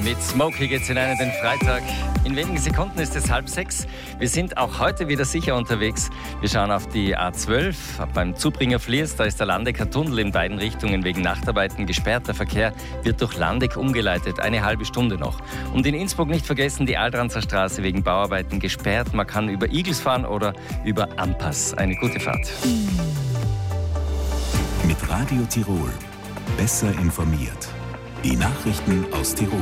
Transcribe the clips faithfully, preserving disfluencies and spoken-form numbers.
Mit Smokey geht's hinein in den Freitag. In wenigen Sekunden ist es halb sechs. Wir sind auch heute wieder sicher unterwegs. Wir schauen auf die A zwölf beim Zubringer Fliers. Da ist der Landecker Tunnel in beiden Richtungen wegen Nachtarbeiten gesperrt. Der Verkehr wird durch Landeck umgeleitet. Eine halbe Stunde noch. Und in Innsbruck nicht vergessen, die Aldranzer Straße wegen Bauarbeiten gesperrt. Man kann über Igels fahren oder über Ampas. Eine gute Fahrt. Mit Radio Tirol. Besser informiert. Die Nachrichten aus Tirol.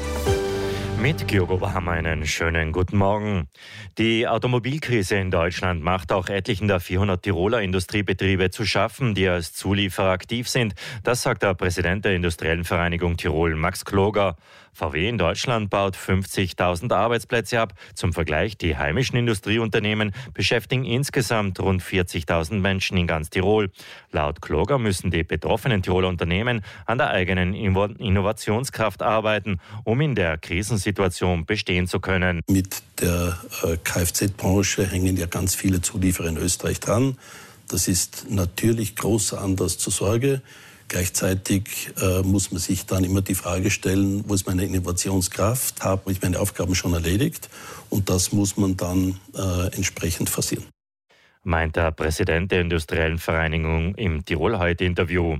Mit Georg Oberhammer einen schönen guten Morgen. Die Automobilkrise in Deutschland macht auch etlichen der vierhundert Tiroler Industriebetriebe zu schaffen, die als Zulieferer aktiv sind. Das sagt der Präsident der Industriellen Vereinigung Tirol, Max Kloger. V W in Deutschland baut fünfzigtausend Arbeitsplätze ab. Zum Vergleich, die heimischen Industrieunternehmen beschäftigen insgesamt rund vierzigtausend Menschen in ganz Tirol. Laut Kloger müssen die betroffenen Tiroler Unternehmen an der eigenen Innovationskraft arbeiten, um in der Krisensituation bestehen zu können. Mit der Kfz-Branche hängen ja ganz viele Zulieferer in Österreich dran. Das ist natürlich großer Anlass zur Sorge. Gleichzeitig äh, muss man sich dann immer die Frage stellen, wo ist meine Innovationskraft? Habe ich meine Aufgaben schon erledigt? Und das muss man dann äh, entsprechend forcieren. Meint der Präsident der Industriellen Vereinigung im Tirol-Heute-Interview.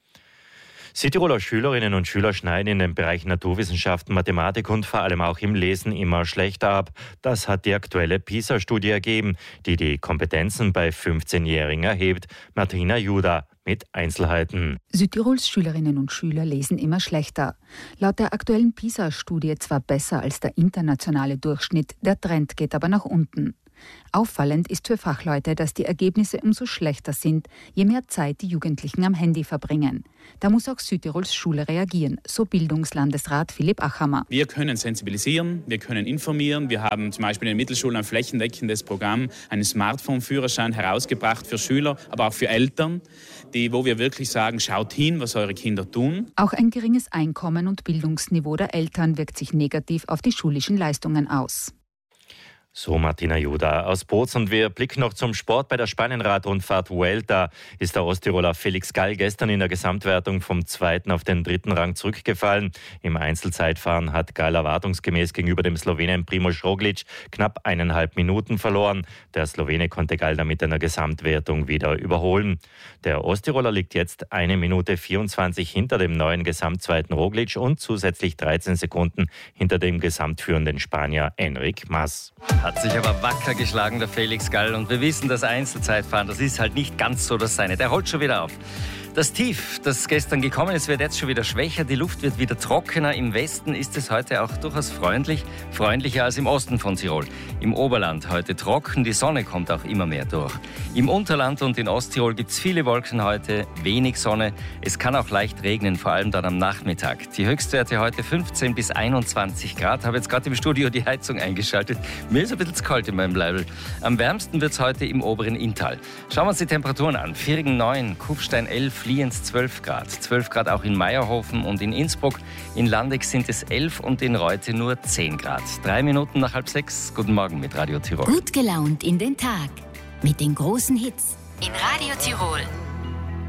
Südtiroler Schülerinnen und Schüler schneiden in den Bereichen Naturwissenschaften, Mathematik und vor allem auch im Lesen immer schlechter ab. Das hat die aktuelle PISA-Studie ergeben, die die Kompetenzen bei fünfzehnjährigen erhebt. Martina Juda mit Einzelheiten. Südtirols Schülerinnen und Schüler lesen immer schlechter. Laut der aktuellen PISA-Studie zwar besser als der internationale Durchschnitt, der Trend geht aber nach unten. Auffallend ist für Fachleute, dass die Ergebnisse umso schlechter sind, je mehr Zeit die Jugendlichen am Handy verbringen. Da muss auch Südtirols Schule reagieren, so Bildungslandesrat Philipp Achammer. Wir können sensibilisieren, wir können informieren. Wir haben zum Beispiel in den Mittelschulen ein flächendeckendes Programm, einen Smartphone-Führerschein herausgebracht für Schüler, aber auch für Eltern, die, wo wir wirklich sagen, schaut hin, was eure Kinder tun. Auch ein geringes Einkommen und Bildungsniveau der Eltern wirkt sich negativ auf die schulischen Leistungen aus. So Martina Juda aus Boz, und wir blicken noch zum Sport. Bei der Spanienradrundfahrt Vuelta ist der Osttiroler Felix Gall gestern in der Gesamtwertung vom zweiten auf den dritten Rang zurückgefallen. Im Einzelzeitfahren hat Gall erwartungsgemäß gegenüber dem Slowenen Primož Roglič knapp eineinhalb Minuten verloren. Der Slowene konnte Gall damit in der Gesamtwertung wieder überholen. Der Osttiroler liegt jetzt eine Minute vierundzwanzig hinter dem neuen Gesamtzweiten Roglič und zusätzlich dreizehn Sekunden hinter dem gesamtführenden Spanier Enric Mas. Hat sich aber wacker geschlagen, der Felix Gall. Und wir wissen, das Einzelzeitfahren, das ist halt nicht ganz so das Seine. Der holt schon wieder auf. Das Tief, das gestern gekommen ist, wird jetzt schon wieder schwächer. Die Luft wird wieder trockener. Im Westen ist es heute auch durchaus freundlich. Freundlicher als im Osten von Tirol. Im Oberland heute trocken. Die Sonne kommt auch immer mehr durch. Im Unterland und in Osttirol gibt es viele Wolken heute, wenig Sonne. Es kann auch leicht regnen, vor allem dann am Nachmittag. Die Höchstwerte heute fünfzehn bis einundzwanzig Grad. Habe jetzt gerade im Studio die Heizung eingeschaltet. Mir ist ein bisschen zu kalt in meinem Leibl. Am wärmsten wird es heute im oberen Inntal. Schauen wir uns die Temperaturen an. Viergen neun, Kufstein elf, Lienz zwölf Grad. zwölf Grad auch in Meierhofen und in Innsbruck. In Landeck sind es elf und in Reute nur zehn Grad. Drei Minuten nach halb sechs. Guten Morgen mit Radio Tirol. Gut gelaunt in den Tag mit den großen Hits in Radio Tirol.